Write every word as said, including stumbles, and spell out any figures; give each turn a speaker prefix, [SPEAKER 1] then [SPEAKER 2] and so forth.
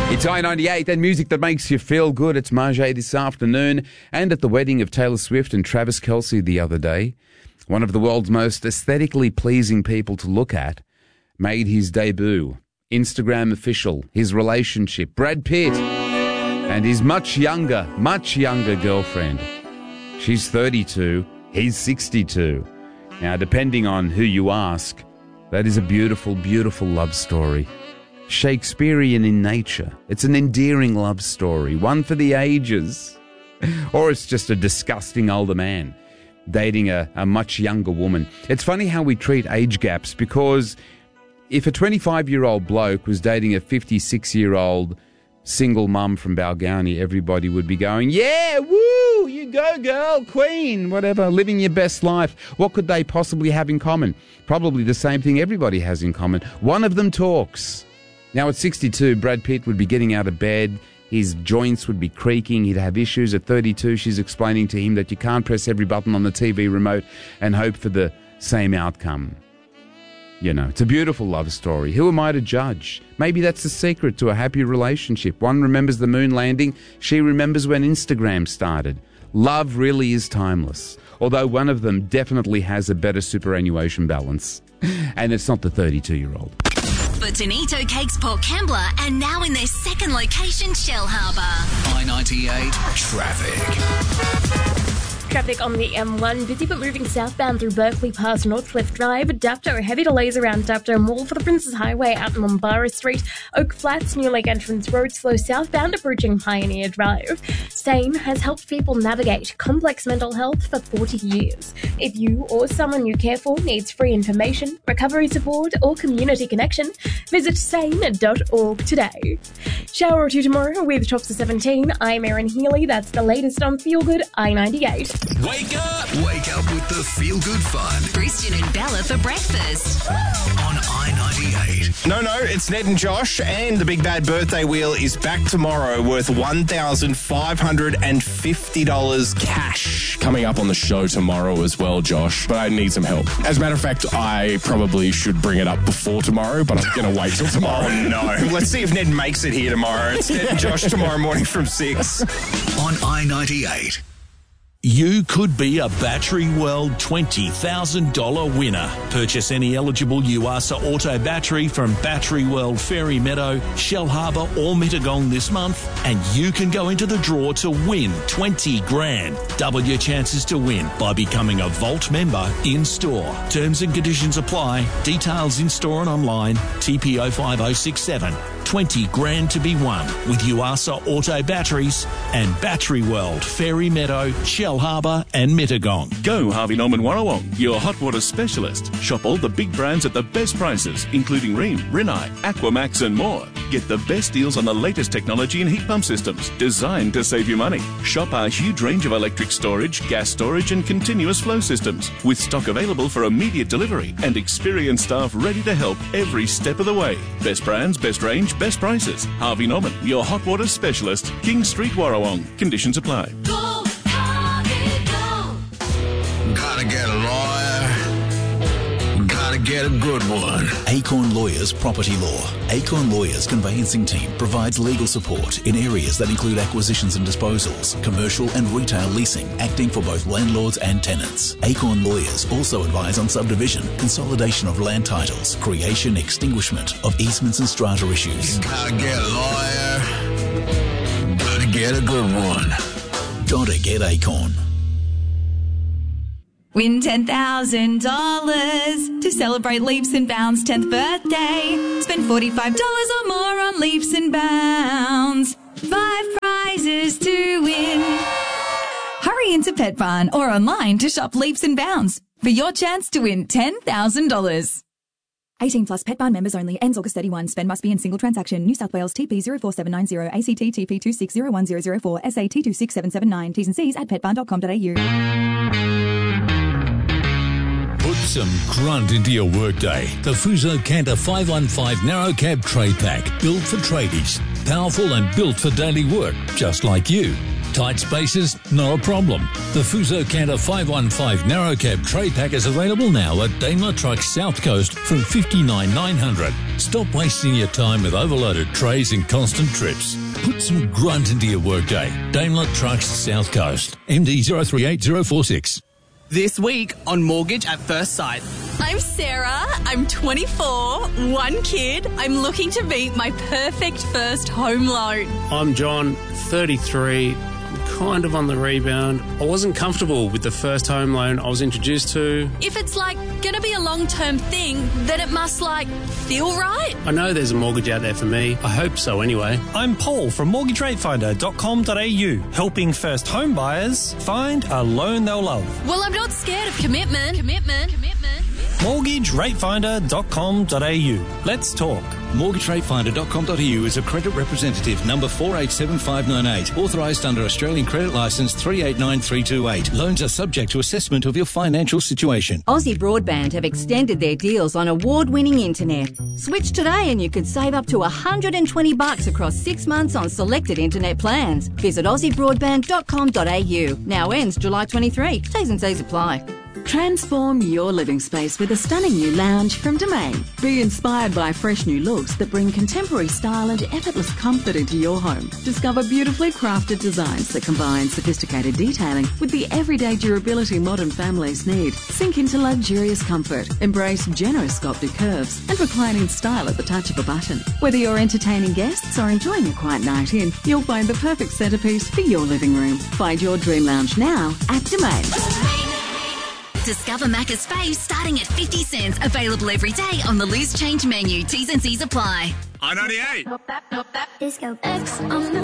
[SPEAKER 1] It's I ninety-eight and music that makes you feel good. It's Marjay this afternoon, and at the wedding of Taylor Swift and Travis Kelce the other day, one of the world's most aesthetically pleasing people to look at made his debut. Instagram official, his relationship, Brad Pitt, and his much younger, much younger girlfriend. She's thirty-two, he's sixty-two. Now, depending on who you ask, that is a beautiful, beautiful love story. Shakespearean in nature. It's an endearing love story, one for the ages. Or it's just a disgusting older man dating a, a much younger woman. It's funny how we treat age gaps, because if a twenty-five-year-old bloke was dating a fifty-six-year-old single mum from Balgownie, everybody would be going, yeah, woo, you go girl, queen, whatever, living your best life. What could they possibly have in common? Probably the same thing everybody has in common. One of them talks. Now, at sixty-two, Brad Pitt would be getting out of bed. His joints would be creaking. He'd have issues. At thirty-two, she's explaining to him that you can't press every button on the T V remote and hope for the same outcome. You know, it's a beautiful love story. Who am I to judge? Maybe that's the secret to a happy relationship. One remembers the moon landing. She remembers when Instagram started. Love really is timeless. Although one of them definitely has a better superannuation balance. And it's not the thirty-two-year-old.
[SPEAKER 2] Bonito Cakes Port Kembla, and now in their second location, Shellharbour.
[SPEAKER 3] I ninety-eight traffic.
[SPEAKER 4] Traffic on the M one, busy but moving southbound through Berkeley past Northcliffe Drive. Dapto, heavy delays around Dapto Mall for the Princes Highway out in Mombara Street. Oak Flats, New Lake Entrance Road, slow southbound approaching Pioneer Drive. SANE has helped people navigate complex mental health for forty years. If you or someone you care for needs free information, recovery support or community connection, visit sane dot org today. Shower or two tomorrow with tops of seventeen. I'm Erin Healy. That's the latest on Feel Good I ninety-eight.
[SPEAKER 3] Wake up! Wake up with the Feel Good Fun.
[SPEAKER 2] Christian and Bella for breakfast.
[SPEAKER 3] On I ninety-eight.
[SPEAKER 5] No, no, it's Ned and Josh, and the Big Bad Birthday Wheel is back tomorrow worth one thousand five hundred fifty dollars cash.
[SPEAKER 6] Coming up on the show tomorrow as well, Josh, but I need some help. As a matter of fact, I probably should bring it up before tomorrow, but I'm going to wait till tomorrow.
[SPEAKER 5] Oh, no. Let's see if Ned makes it here tomorrow. It's Ned and Josh tomorrow morning from six.
[SPEAKER 3] On I ninety-eight.
[SPEAKER 7] You could be a Battery World twenty thousand dollars winner. Purchase any eligible U A S A auto battery from Battery World Fairy Meadow, Shellharbour or Mittagong this month, and you can go into the draw to win twenty grand. Double your chances to win by becoming a Vault member in-store. Terms and conditions apply. Details in-store and online. T P zero five zero six seven. twenty grand to be won with U A S A auto batteries and Battery World Fairy Meadow, Shellharbour and Mittagong.
[SPEAKER 8] Go Harvey Norman Warrawong, your hot water specialist. Shop all the big brands at the best prices, including Rheem, Rinnai, Aquamax and more. Get the best deals on the latest technology and heat pump systems designed to save you money. Shop our huge range of electric storage, gas storage and continuous flow systems with stock available for immediate delivery and experienced staff ready to help every step of the way. Best brands, best range, best prices. Harvey Norman, your hot water specialist. King Street, Warrawong. Conditions apply.
[SPEAKER 3] Go, Harvey, go. Gotta get a lawyer. Gotta get a good one.
[SPEAKER 9] Acorn Lawyers Property Law. Acorn Lawyers Conveyancing Team provides legal support in areas that include acquisitions and disposals, commercial and retail leasing, acting for both landlords and tenants. Acorn Lawyers also advise on subdivision, consolidation of land titles, creation, extinguishment of easements and strata issues.
[SPEAKER 3] You gotta get a lawyer. Gotta get a good one.
[SPEAKER 9] Gotta get Acorn.
[SPEAKER 10] Win ten thousand dollars to celebrate Leaps and Bounds' tenth birthday. Spend forty-five dollars or more on Leaps and Bounds. Five prizes to win. Hurry into Pet Barn or online to shop Leaps and Bounds for your chance to win ten thousand dollars.
[SPEAKER 11] eighteen plus Pet Barn members only. Ends August thirty-first. Spend must be in single transaction. New South Wales T P zero four seven nine zero, A C T T P two six zero one zero zero four, S A T two six seven seven nine. T's and C's at pet barn dot com dot a u.
[SPEAKER 7] Put some grunt into your workday. The Fuso Canter five one five Narrow Cab Tray Pack. Built for tradies. Powerful and built for daily work, just like you.
[SPEAKER 12] Tight spaces? Not a problem. The Fuso Canter five one five narrow cab tray pack is available now at Daimler Truck South Coast from fifty-nine thousand nine hundred dollars. Stop wasting your time with overloaded trays and constant trips. Put some grunt into your workday. Daimler Trucks South Coast. M D zero three eight zero four six.
[SPEAKER 13] This week on Mortgage at First Sight.
[SPEAKER 14] I'm Sarah. I'm twenty-four, one kid. I'm looking to meet my perfect first home loan.
[SPEAKER 15] I'm John, thirty-three. I'm kind of on the rebound. I wasn't comfortable with the first home loan I was introduced to.
[SPEAKER 14] If it's like going to be a long-term thing, then it must like feel right.
[SPEAKER 15] I know there's a mortgage out there for me. I hope so anyway.
[SPEAKER 16] I'm Paul from mortgage rate finder dot com dot a u, helping first home buyers find a loan they'll love.
[SPEAKER 14] Well, I'm not scared of commitment. Commitment. Commitment.
[SPEAKER 16] mortgage rate finder dot com dot a u. Let's talk.
[SPEAKER 9] mortgage rate finder dot com dot a u is a credit representative number four eight seven five nine eight, authorised under Australian Credit Licence three eight nine three two eight. Loans are subject to assessment of your financial situation.
[SPEAKER 17] Aussie Broadband have extended their deals on award-winning internet. Switch today and you could save up to one hundred twenty bucks across six months on selected internet plans. Visit aussie broadband dot com dot a u. Now ends July twenty-third. T's and C's apply.
[SPEAKER 18] Transform your living space with a stunning new lounge from Domain. Be inspired by fresh new looks that bring contemporary style and effortless comfort into your home. Discover beautifully crafted designs that combine sophisticated detailing with the everyday durability modern families need. Sink into luxurious comfort, embrace generous sculpted curves, and reclining style at the touch of a button. Whether you're entertaining guests or enjoying a quiet night in, you'll find the perfect centerpiece for your living room. Find your dream lounge now at Domain.
[SPEAKER 2] Discover Macca's fave starting at fifty cents. Available every day on the loose change menu. T's and C's apply.
[SPEAKER 3] I ninety-eight.
[SPEAKER 19] Disco X on the